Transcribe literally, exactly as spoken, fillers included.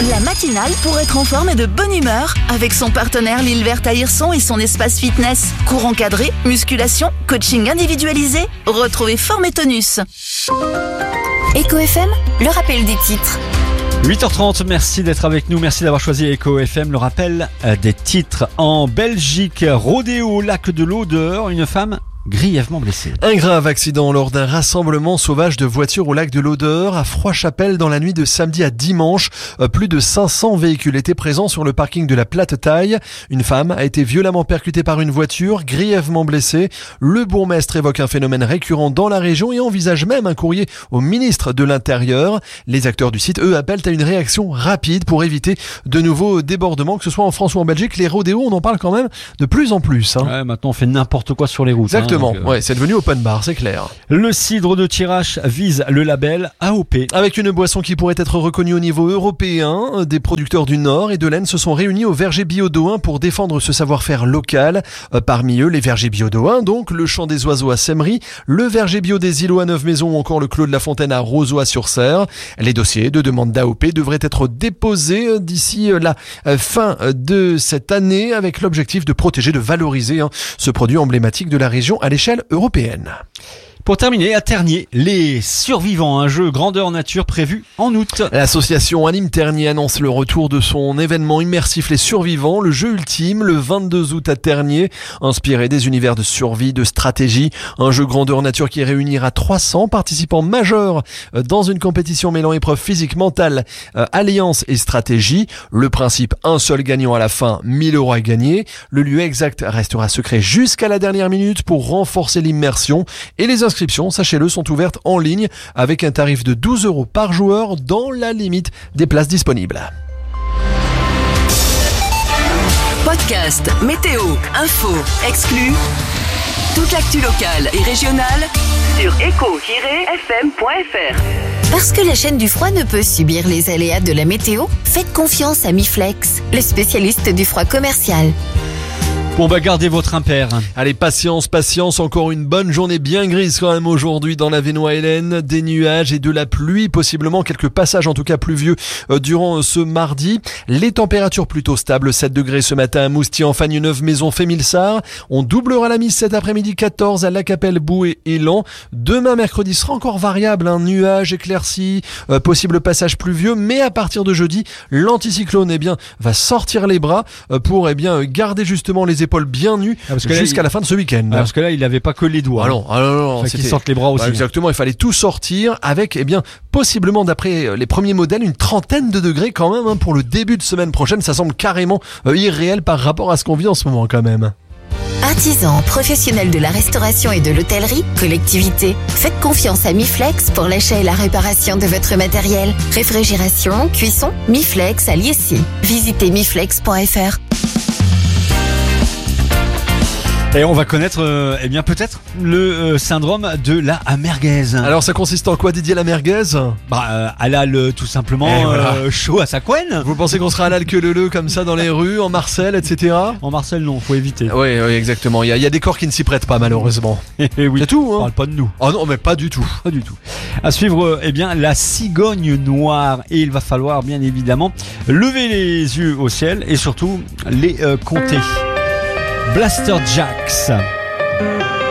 La matinale pour être en forme et de bonne humeur avec son partenaire L'Île Verte à Hirson et son espace fitness. Cours encadré, musculation, coaching individualisé. Retrouvez Forme et Tonus. Eco F M, le rappel des titres. huit heures trente, merci d'être avec nous, merci d'avoir choisi Eco F M. Le rappel des titres. En Belgique, rodéo au lac de l'Odeur, une femme grièvement blessée. Un grave accident lors d'un rassemblement sauvage de voitures au lac de l'Odeur à Froidchapelle dans la nuit de samedi à dimanche. Plus de cinq cents véhicules étaient présents sur le parking de la Plate-Taille. Une femme a été violemment percutée par une voiture, grièvement blessée. Le bourgmestre évoque un phénomène récurrent dans la région et envisage même un courrier au ministre de l'Intérieur. Les acteurs du site, eux, appellent à une réaction rapide pour éviter de nouveaux débordements, que ce soit en France ou en Belgique. Les rodéos, on en parle quand même de plus en plus. Hein. Ouais, maintenant on fait n'importe quoi sur les routes. Exactement. Hein. Donc, euh... ouais, c'est devenu open bar, c'est clair. Le cidre de Thiérache vise le label A O P. Avec une boisson qui pourrait être reconnue au niveau européen, des producteurs du Nord et de l'Aisne se sont réunis au verger bio d'Ohain pour défendre ce savoir-faire local. Parmi eux, les vergers bio d'Ohain, donc le champ des oiseaux à Semmery, le verger bio des îlots à Neuve-Maisons ou encore le clos de la Fontaine à Rozoy-sur-Serre. Les dossiers de demande d'A O P devraient être déposés d'ici la fin de cette année avec l'objectif de protéger, de valoriser ce produit emblématique de la région à l'échelle européenne. Pour terminer, à Tergnier, les survivants, un jeu grandeur nature prévu en août. L'association Anime Tergnier annonce le retour de son événement immersif Les Survivants, le jeu ultime, le vingt-deux août à Tergnier, inspiré des univers de survie, de stratégie. Un jeu grandeur nature qui réunira trois cents participants majeurs dans une compétition mêlant épreuves physiques, mentales, euh, alliance et stratégie. Le principe, un seul gagnant à la fin, mille euros à gagner. Le lieu exact restera secret jusqu'à la dernière minute pour renforcer l'immersion. Et les inscriptions, sachez-le, sont ouvertes en ligne avec un tarif de douze euros par joueur dans la limite des places disponibles. Podcast, météo, info, exclus. Toute l'actu locale et régionale sur éco tiret f m point f r. Parce que la chaîne du froid ne peut subir les aléas de la météo, faites confiance à Miflex, le spécialiste du froid commercial. Bon bah gardez votre impair. Allez, patience, patience, encore une bonne journée bien grise quand même aujourd'hui dans la Vénois-Hélène, des nuages et de la pluie, possiblement quelques passages en tout cas pluvieux euh, durant ce mardi. Les températures plutôt stables, sept degrés ce matin à Moustillon, Fagne, Neuve-Maisons, Fémilsart. On doublera la mise cet après-midi, quatorze à La Capelle, Bou et Élan. Demain mercredi sera encore variable, un nuage éclairci, euh, possible passage pluvieux, mais à partir de jeudi, l'anticyclone eh bien va sortir les bras euh, pour eh bien garder justement les épaules bien nues ah, jusqu'à il... la fin de ce week-end. Ah, parce que là, il n'avait pas que les doigts. Ah non, ah non, non. Qu'il sorte les bras aussi. Bah, exactement, il fallait tout sortir avec, eh bien, possiblement d'après les premiers modèles, une trentaine de degrés quand même hein, pour le début de semaine prochaine. Ça semble carrément euh, irréel par rapport à ce qu'on vit en ce moment quand même. Artisans, professionnels de la restauration et de l'hôtellerie, collectivités, faites confiance à Miflex pour l'achat et la réparation de votre matériel. Réfrigération, cuisson, Miflex à Liessy. Visitez miflex point f r. Et on va connaître, euh, eh bien peut-être, le euh, syndrome de la merguez. Alors ça consiste en quoi, Didier, la merguez? Bah, euh, halal euh, tout simplement, voilà. euh, chaud à sa couenne. Vous pensez qu'on sera halal que le le comme ça dans les rues, en Marseille, et cetera. En Marseille, non, faut éviter. Oui, oui, exactement. Il y, a, il y a des corps qui ne s'y prêtent pas, malheureusement. Et oui. C'est tout, hein. On parle pas de nous. Oh non, mais pas du tout. Pas du tout. À suivre, euh, eh bien, la cigogne noire. Et il va falloir, bien évidemment, lever les yeux au ciel et surtout les euh, compter. Blaster Jacks.